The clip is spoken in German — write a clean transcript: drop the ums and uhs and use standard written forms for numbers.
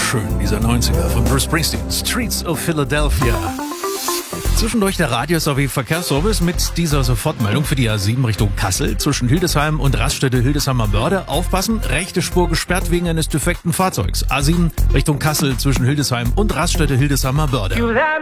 schön, dieser 90er von Bruce Springsteen, Streets of Philadelphia. Zwischendurch der Radio-Verkehrsservice mit dieser Sofortmeldung für die A7 Richtung Kassel zwischen Hildesheim und Raststätte Hildesheimer Börde. Aufpassen, rechte Spur gesperrt wegen eines defekten Fahrzeugs. A7 Richtung Kassel zwischen Hildesheim und Raststätte Hildesheimer Börde.